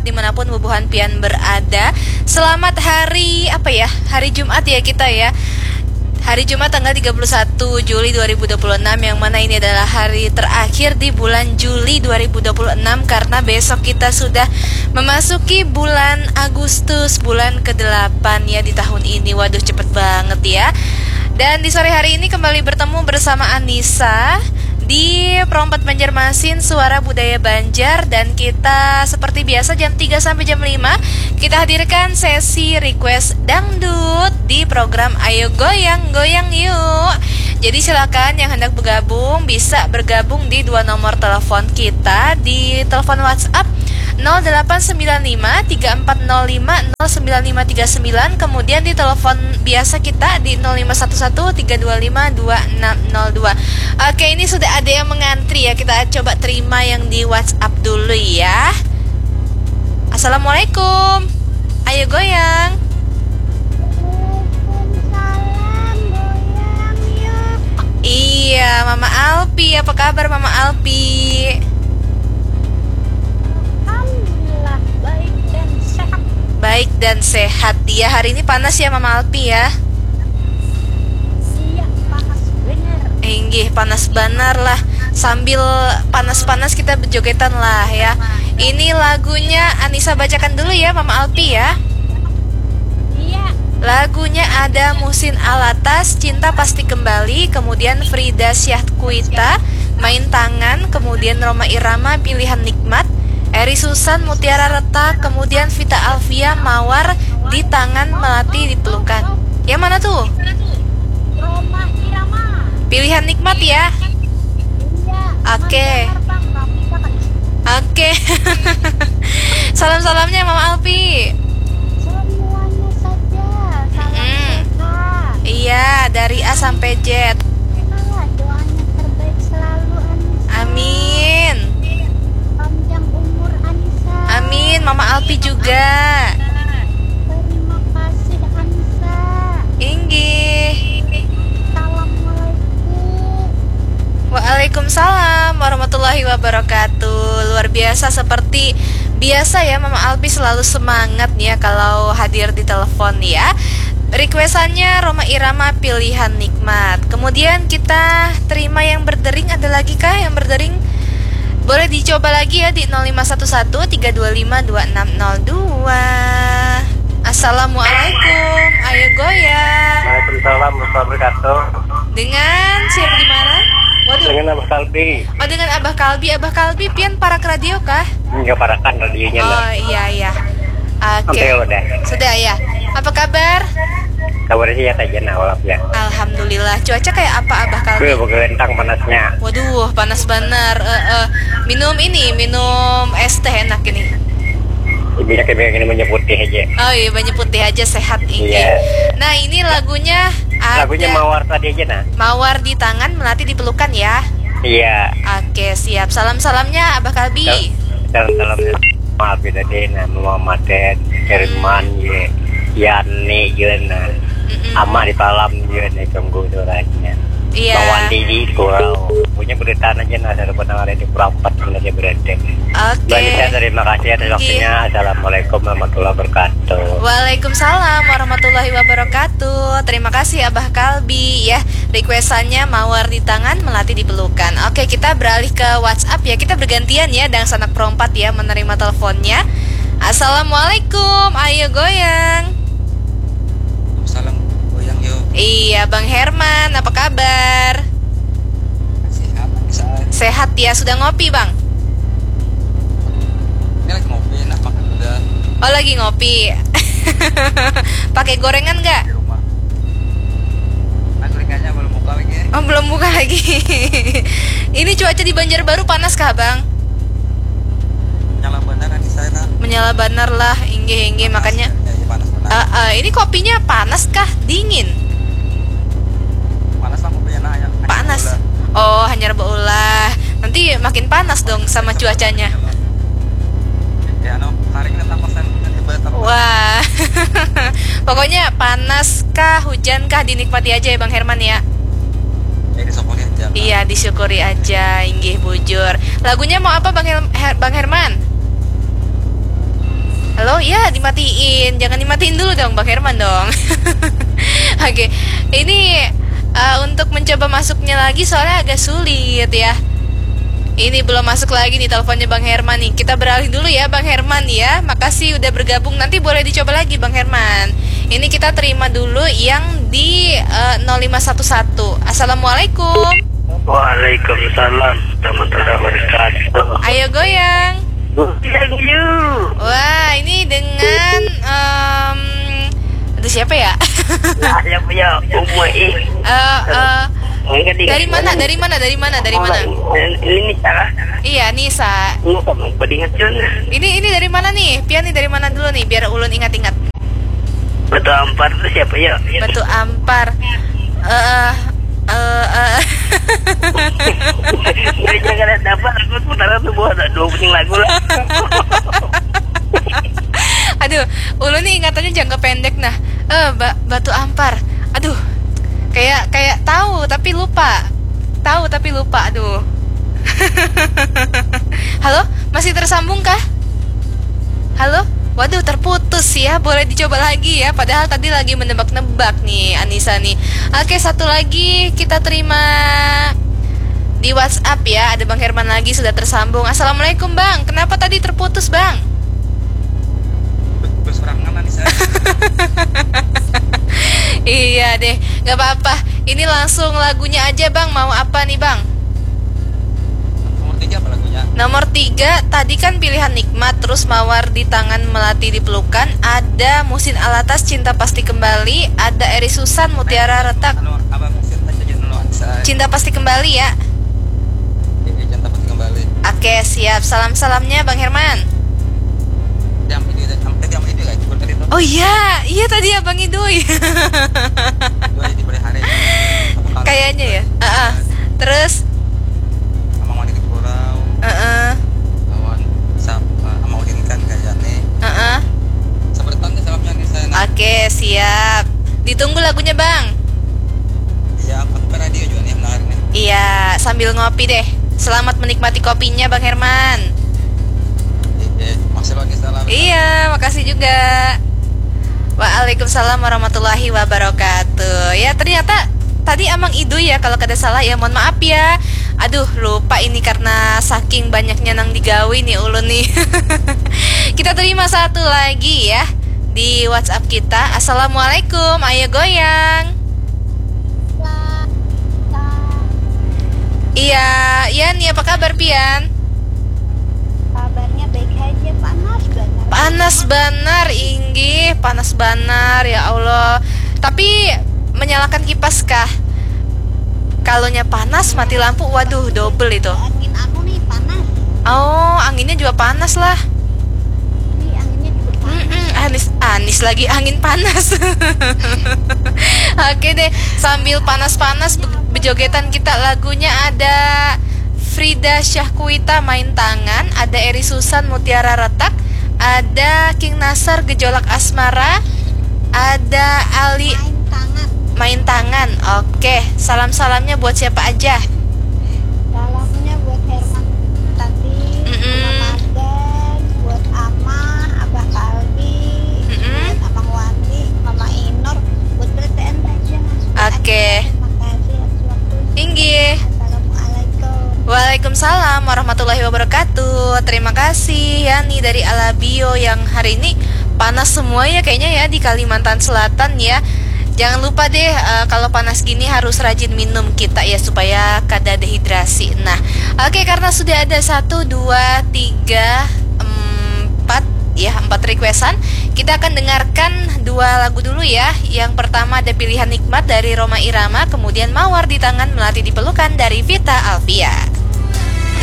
dimanapun bubuhan pian berada. Selamat hari apa ya? Hari Jumat ya kita ya. Hari Jumat tanggal 31 Juli 2026, yang mana ini adalah hari terakhir di bulan Juli 2026, karena besok kita sudah memasuki bulan Agustus, bulan ke-8 ya di tahun ini. Waduh, cepet banget ya. Dan di sore hari ini kembali bertemu bersama Anissa di Perompat Banjarmasin Suara Budaya Banjar, dan kita seperti biasa jam 3 sampai jam 5 kita hadirkan sesi request dangdut di program Ayo Goyang Goyang Yuk. Jadi silakan yang hendak bergabung bisa bergabung di dua nomor telepon kita, di telepon WhatsApp 0895 3405 09539, kemudian di telepon biasa kita di 0511 325 2602. Oke, ini sudah ada yang mengantri ya, kita coba terima yang di WhatsApp dulu ya. Assalamualaikum, ayo goyang. Waalaikumsalam, goyang yuk. Iya, Mama Alpi, apa kabar Mama Alpi? Alhamdulillah, baik dan sehat. Baik dan sehat ya. Hari ini panas ya Mama Alpi ya. Iya, panas bener. Inggih, panas benar lah. Sambil panas-panas kita berjogetan lah ya. Ini lagunya Anissa bacakan dulu ya Mama Alpi ya. Iya. Lagunya ada Musin Alatas, Cinta Pasti Kembali, kemudian Frida Syahkuita, Main Tangan, kemudian Roma Irama, Pilihan Nikmat, Eri Susan, Mutiara Retak, kemudian Vita Alfia, Mawar, Di Tangan Melati Dipelukan. Yang mana tuh? Roma Irama. Pilihan Nikmat ya. Iya. Oke. Oke. Salam-salamnya Mama Alpi. Semuanya saja. Salam sehat. Iya, dari A sampai Z. Doanya terbaik selalu, Anissa. Amin. Panjang umur, Anissa. Amin, Mama Alpi juga. Terima kasih, Anissa. Inggih. Assalamualaikum. Waalaikumsalam warahmatullahi wabarakatuh. Luar biasa, seperti biasa ya Mama Alpi selalu semangat ya kalau hadir di telepon ya. Requestannya Roma Irama, Pilihan Nikmat. Kemudian kita terima yang berdering. Ada lagi kah yang berdering? Boleh dicoba lagi ya di 0511 325 2602. Assalamualaikum, ayo goyang. Waalaikumsalam warahmatullahi wabarakatuh. Dengan siapa di mana? Waduh. Dengan Abah Kalbi. Oh, dengan Abah Kalbi. Abah Kalbi pian para ke radio kah? Enggak parakan radionya lah. Oh iya. Oke. Udah. Sudah ya. Apa kabar? Kabarnya ya aja nah ya. Alhamdulillah. Cuaca kayak apa Abah Kalbi? Gue begelentang panasnya. Waduh, panas bener. Minum es teh enak ini. Banyak ini banyak putih aja. Oh iya, banyak putih aja, sehat ini. Iya. Nah, ini lagunya ada Lagunya Mawar tadi aja nah. Mawar Di Tangan Melati Dipelukan ya. Iya. Oke, siap. Salam-salamnya Abah Kalbi. Salam-salamnya maaf ya tadi nah Muhammad Herman ya. Yani Jena. Ama di Palam Jena tunggu suaranya. Iya. Bawan di Kurau. Punya beritaan aja nah dari pendengar di Perompat aja berada. Oke. Banyak terima kasih atas waktunya. Assalamualaikum warahmatullahi wabarakatuh. Waalaikumsalam warahmatullahi wabarakatuh. Terima kasih Abah Kalbi ya. Requestannya Mawar Di Tangan Melati Dipelukan. Oke, kita beralih ke WhatsApp ya. Kita bergantian ya dan sanak perompat ya menerima teleponnya. Assalamualaikum, ayo goyang. Salam goyang yuk. Iya, Bang Herman, apa kabar? Sehat. Sehat ya, sudah ngopi Bang? Ini lagi ngopi, nah makan udah Oh, lagi ngopi. Pakai gorengan nggak? di rumah. Nah gorengannya belum buka lagi. Oh, belum buka lagi. Ini cuaca di Banjarbaru panas kah Bang? Nyala beneran di sana. Menyala banar lah, inggih makanya. Ya, panas benar. Ini kopinya panas kah? Dingin? Panas lah kopinya nah hanya Panas. gula. Oh, hanya rebah ulah. Nanti makin panas dong sama cuacanya. Ya hari ini tampasan tiba-tiba. Wah. Pokoknya panas kah, hujan kah dinikmati aja ya Bang Herman ya. Ya disyukuri aja. Iya, disyukuri aja, inggih bujur. Lagunya mau apa Bang Herman? Oh ya, dimatiin. Jangan dimatiin dulu dong, Bang Herman dong. Oke, ini untuk mencoba masuknya lagi soalnya agak sulit ya. Ini belum masuk lagi nih teleponnya Bang Herman nih. Kita beralih dulu ya Bang Herman ya. Makasih udah bergabung. Nanti boleh dicoba lagi Bang Herman. Ini kita terima dulu yang di 0511. Assalamualaikum. Waalaikumsalam warahmatullahi wabarakatuh. Ayo goyang. Wah, ini dengan aduh siapa ya? Saya punya umur Dari mana? Ini salah. Iya, Nisa. Ini dari mana nih? Pian nih dari mana dulu nih biar Ulun ingat-ingat. Batu Ampar itu siapa ya? Batu Ampar. Jangan ada apa aku putaran tuh buat 2 pusing lagu lah. Aduh, Ulun nih ingatannya jangka pendek nah. Batu Ampar. Aduh. Kayak tahu tapi lupa. Aduh. Halo, masih tersambung kah? Halo? Waduh, terputus ya. Boleh dicoba lagi ya. Padahal tadi lagi menebak-nebak nih Anissa nih. Oke, satu lagi kita terima di WhatsApp ya. Ada Bang Herman lagi sudah tersambung. Assalamualaikum Bang. Kenapa tadi terputus Bang? Berserangan Anissa. Iya deh, gak apa-apa. Ini langsung lagunya aja Bang. Mau apa nih Bang? Nomor 3 apa lagunya? Nomor 3, tadi kan pilihan nikmat. Terus mawar di tangan melati di pelukan. Ada Musin Alatas Cinta Pasti Kembali. Ada Eri Susan Mutiara Retak Abang Musin aja dulu Anissa. Cinta Pasti Kembali ya. Cinta Pasti Kembali. Oke siap, salam-salamnya Bang Herman. Yang ini guys, seperti itu. Oh iya, iya tadi ya Bang Idoy. Dua di pada hari. Kayaknya ya. Terus Sama Wani di Kurau. Lawan sama Udin kan kayaknya. Seperti tanda salamnya nih saya. Oke siap. Ditunggu lagunya Bang. Iya, aku ke radio juga nih mendengar nih. Iya, sambil ngopi deh. Selamat menikmati kopinya Bang Herman. Masih lagi salam. Iya, makasih juga. Waalaikumsalam warahmatullahi wabarakatuh. Ya, ternyata tadi Amang Idu ya, kalau kada salah ya, mohon maaf ya. Aduh, lupa ini karena saking banyaknya nang digawi nih ulun nih. Kita terima satu lagi ya di WhatsApp kita. Assalamualaikum, ayo goyang. Iya, Ian, ya apa kabar Pian? Kabarnya baik aja, panas banget. Panas benar, Inggi, panas benar ya Allah. Tapi menyalakan kipas kah? Kalonya panas mati lampu, waduh double itu. Angin aku nih panas. Oh, anginnya juga panas lah. Ini anginnya juga panas. Anis lagi angin panas. Oke deh, sambil panas-panas bejogetan kita, lagunya ada Frida Syahkuita Main Tangan, ada Eri Susan Mutiara Retak, ada King Nasar Gejolak Asmara, ada Ali Main Tangan. Oke, salam-salamnya buat siapa aja? Salamnya buat Herman tadi, Mama Dan, buat Ama, Abah Kalbi, buat Abang Wandi, Mama Inor, buat BTN aja. Oke. Terima kasih atas waktunya. Tinggi. Assalamualaikum. Waalaikumsalam warahmatullahi wabarakatuh. Terima kasih Yani dari Alabio yang hari ini panas semua ya kayaknya ya di Kalimantan Selatan ya. Jangan lupa deh kalau panas gini harus rajin minum kita ya supaya kada dehidrasi. Nah, oke, karena sudah ada 1, 2, 3, 4 ya, 4 requestan. Kita akan dengarkan 2 lagu dulu ya. Yang pertama ada Pilihan Nikmat dari Roma Irama, kemudian Mawar di Tangan Melati di Pelukan dari Vita Alvia.